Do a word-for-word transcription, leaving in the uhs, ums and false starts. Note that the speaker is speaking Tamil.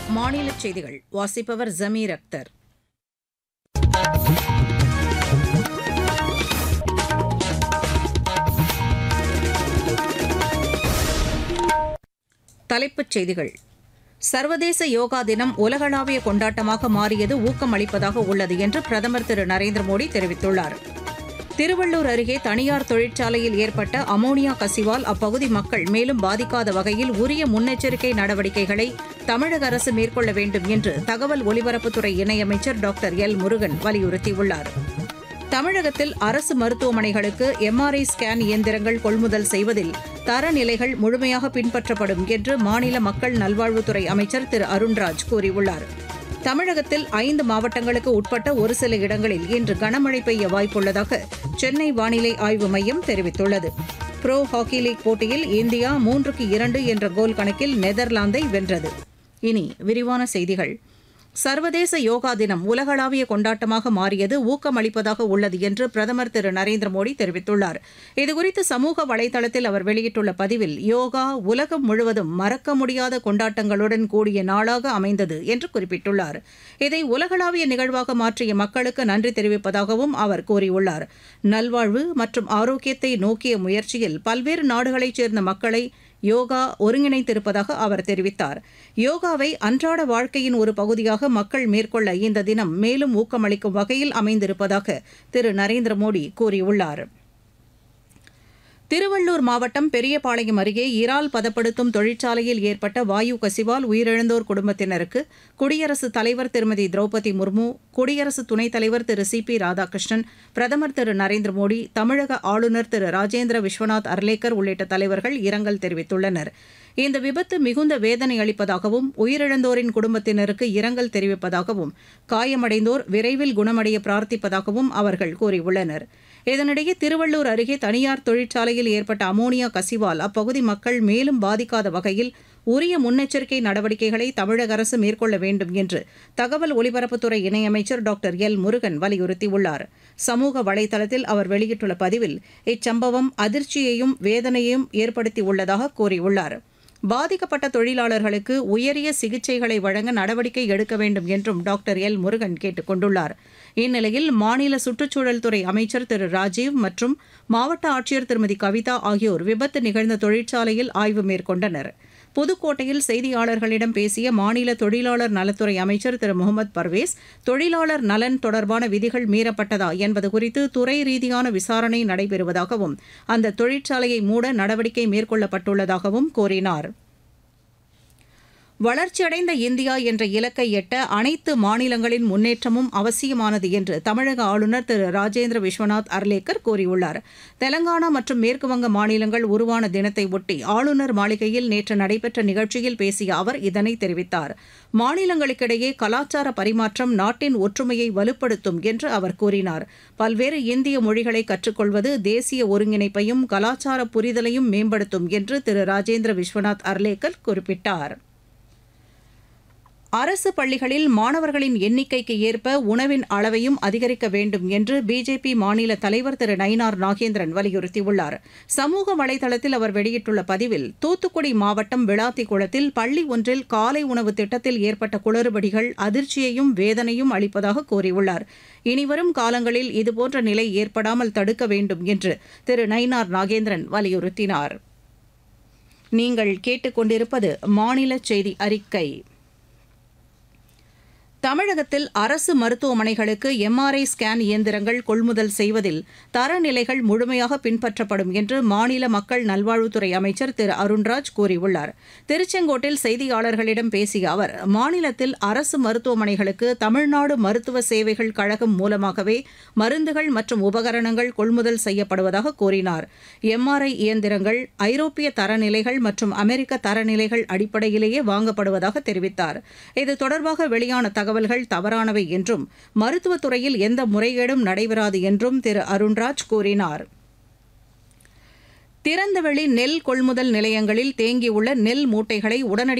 மாநிலச் செய்திகள் வாசிப்பவர் ஜமீர் அக்தர். தலைப்புச் செய்திகள். சர்வதேச யோகா தினம் உலகளாவிய கொண்டாட்டமாக மாறியது ஊக்கமளிப்பதாக உள்ளது என்று பிரதமர் திரு நரேந்திர மோடி தெரிவித்துள்ளார். திருவள்ளூர் அருகே தனியார் தொழிற்சாலையில் ஏற்பட்ட அமோனியா கசிவால் அப்பகுதி மக்கள் மேலும் பாதிக்காத வகையில் உரிய முன்னெச்சரிக்கை நடவடிக்கைகளை தமிழக அரசு மேற்கொள்ள வேண்டும் என்று தகவல் ஒலிபரப்புத்துறை இணையமைச்சர் டாக்டர் எல் முருகன் வலியுறுத்தியுள்ளார். தமிழகத்தில் அரசு மருத்துவமனைகளுக்கு எம்ஆர்ஐ ஸ்கேன் இயந்திரங்கள் கொள்முதல் செய்வதில் தரநிலைகள் முழுமையாக பின்பற்றப்படும் என்று மாநில மக்கள் நல்வாழ்வுத்துறை அமைச்சர் திரு அருண்ராஜ் கூறியுள்ளார். தமிழகத்தில் ஐந்து மாவட்டங்களுக்கு உட்பட்ட ஒரு சில இடங்களில் இன்று கனமழை பெய்ய வாய்ப்புள்ளதாக சென்னை வானிலை ஆய்வு மையம் தெரிவித்துள்ளது. புரோ ஹாக்கி லீக் போட்டியில் இந்தியா மூன்றுக்கு இரண்டு என்ற கோல் கணக்கில் நெதர்லாந்தை வென்றது. இனி விரிவான செய்திகள். சர்வதேச யோகா தினம் உலகளாவிய கொண்டாட்டமாக மாறியது ஊக்கமளிப்பதாக உள்ளது என்று பிரதமர் திரு நரேந்திர மோடி தெரிவித்துள்ளார். இதுகுறித்து சமூக வலைதளத்தில் அவர் வெளியிட்டுள்ள பதிவில், யோகா உலகம் முழுவதும் மறக்க முடியாத கொண்டாட்டங்களுடன் கூடிய நாளாக அமைந்தது என்று குறிப்பிட்டுள்ளார். இதை உலகளாவிய நிகழ்வாக மாற்றிய மக்களுக்கு நன்றி தெரிவிப்பதாகவும் அவர் கூறியுள்ளார். நல்வாழ்வு மற்றும் ஆரோக்கியத்தை நோக்கிய முயற்சியில் பல்வேறு நாடுகளைச் சேர்ந்த மக்களை யோகா ஒருங்கிணைத்திருப்பதாக அவர் தெரிவித்தார். யோகாவை அன்றாட வாழ்க்கையின் ஒரு பகுதியாக மக்கள் மேற்கொள்ள இந்த தினம் மேலும் ஊக்கமளிக்கும் வகையில் அமைந்திருப்பதாக திரு நரேந்திர மோடி கூறியுள்ளார். திருவள்ளூர் மாவட்டம் பெரியபாளையம் அருகே இறால் பதப்படுத்தும் தொழிற்சாலையில் ஏற்பட்ட வாயு கசிவால் உயிரிழந்தோர் குடும்பத்தினருக்கு குடியரசுத் தலைவர் திருமதி திரௌபதி முர்மு, குடியரசு துணைத் தலைவர் திரு சி பி ராதாகிருஷ்ணன், பிரதமர் திரு நரேந்திர மோடி, தமிழக ஆளுநர் திரு ராஜேந்திர விஸ்வநாத் அர்லேக்கர் உள்ளிட்ட தலைவர்கள் இரங்கல் தெரிவித்துள்ளனர். இந்த விபத்து மிகுந்த வேதனை அளிப்பதாகவும் உயிரிழந்தோரின் குடும்பத்தினருக்கு இரங்கல் தெரிவிப்பதாகவும் காயமடைந்தோர் விரைவில் குணமடைய பிரார்த்திப்பதாகவும் அவர்கள் கூறியுள்ளனர். இதனிடையே திருவள்ளூர் அருகே தனியார் தொழிற்சாலையில் ஏற்பட்ட அமோனியா கசிவால் அப்பகுதி மக்கள் மேலும் பாதிக்காத வகையில் உரிய முன்னெச்சரிக்கை நடவடிக்கைகளை தமிழக அரசு மேற்கொள்ள வேண்டும் என்று தகவல் ஒலிபரப்புத்துறை இணையமைச்சர் டாக்டர் எல் முருகன் வலியுறுத்தியுள்ளார். சமூக வலைதளத்தில் அவர் வெளியிட்டுள்ள பதிவில் இச்சம்பவம் அதிர்ச்சியையும் வேதனையையும் ஏற்படுத்தியுள்ளதாக கூறியுள்ளார். பாதிக்கப்பட்ட தொழிலாளர்களுக்கு உயரிய சிகிச்சைகளை வழங்க நடவடிக்கை எடுக்க வேண்டும் என்றும் டாக்டர் எல் முருகன் கேட்டுக் கொண்டுள்ளார். இந்நிலையில் மாநில சுற்றுச்சூழல் துறை அமைச்சர் திரு ராஜீவ் மற்றும் மாவட்ட ஆட்சியர் திருமதி கவிதா ஆகியோர் விபத்து நிகழ்ந்த தொழிற்சாலையில் ஆய்வு மேற்கொண்டனர். புதுக்கோட்டையில் செய்தியாளர்களிடம் பேசிய மாநில தொழிலாளர் நலத்துறை அமைச்சர் திரு முகமது பர்வேஸ், தொழிலாளர் நலன் தொடர்பான விதிகள் மீறப்பட்டதா என்பது குறித்து துறை ரீதியான விசாரணை நடைபெறுவதாகவும் அந்த தொழிற்சாலையை மூட நடவடிக்கை மேற்கொள்ளப்பட்டுள்ளதாகவும் கூறினார். வளர்ச்சியடைந்த இந்தியா என்ற இலக்கை எட்ட அனைத்து மாநிலங்களின் முன்னேற்றமும் அவசியமானது என்று தமிழக ஆளுநர் திரு ராஜேந்திர விஸ்வநாத் அர்லேக்கர் கூறியுள்ளார். தெலங்கானா மற்றும் மேற்குவங்க மாநிலங்கள் உருவான தினத்தை ஒட்டி ஆளுநர் மாளிகையில் நேற்று நடைபெற்ற நிகழ்ச்சியில் பேசிய அவர் இதனை தெரிவித்தார். மாநிலங்களுக்கிடையே கலாச்சார பரிமாற்றம் நாட்டின் ஒற்றுமையை வலுப்படுத்தும் என்று அவர் கூறினார். பல்வேறு இந்திய மொழிகளை கற்றுக்கொள்வது தேசிய ஒருங்கிணைப்பையும் கலாச்சார புரிதலையும் மேம்படுத்தும் என்று திரு ராஜேந்திர விஸ்வநாத் அர்லேக்கர் குறிப்பிட்டார். அரசு பள்ளிகளில் மாணவர்களின் எண்ணிக்கைக்கு ஏற்ப உணவின் அளவையும் அதிகரிக்க வேண்டும் என்று பிஜேபி மாநில தலைவர் திரு நயினார் நாகேந்திரன் வலியுறுத்தியுள்ளார். சமூக வலைதளத்தில் அவர் வெளியிட்டுள்ள பதிவில், தூத்துக்குடி மாவட்டம் விளாத்திக்குளத்தில் பள்ளி ஒன்றில் காலை உணவு திட்டத்தில் ஏற்பட்ட குளறுபடிகள் அதிர்ச்சியையும் வேதனையும் அளிப்பதாக கூறியுள்ளார். இனிவரும் காலங்களில் இதுபோன்ற நிலை ஏற்படாமல் தடுக்க வேண்டும் என்று திரு நயினார் நாகேந்திரன் வலியுறுத்தினார். நீங்கள் கேட்டுக்கொண்டிருப்பது மாநில செய்தி அறிக்கை. தமிழகத்தில் அரசு மருத்துவமனைகளுக்கு எம்ஆர்ஐ ஸ்கேன் இயந்திரங்கள் கொள்முதல் செய்வதில் தரநிலைகள் முழுமையாக பின்பற்றப்படும் என்று மாநில மக்கள் நல்வாழ்வுத்துறை அமைச்சர் திரு அருண்ராஜ் கூறியுள்ளார். திருச்செங்கோட்டில் செய்தியாளர்களிடம் பேசிய அவர், மாநிலத்தில் அரசு மருத்துவமனைகளுக்கு தமிழ்நாடு மருத்துவ சேவைகள் கழகம் மூலமாகவே மருந்துகள் மற்றும் உபகரணங்கள் கொள்முதல் செய்யப்படுவதாக கூறினார். எம்ஆர்ஐ இயந்திரங்கள் ஐரோப்பிய தரநிலைகள் மற்றும் அமெரிக்க தரநிலைகள் அடிப்படையிலேயே வாங்கப்படுவதாக தெரிவித்தார். இது தொடர்பாக வெளியான தகவல் தகவல்கள் தவறானவை என்றும் மருத்துவத்துறையில் எந்த முறைகேடும் நடைபெறாது என்றும் திரு அருண்ராஜ் கூறினார். திறந்தவெளி நெல் கொள்முதல் நிலையங்களில் தேங்கியுள்ள நெல் மூட்டைகளை உடனடி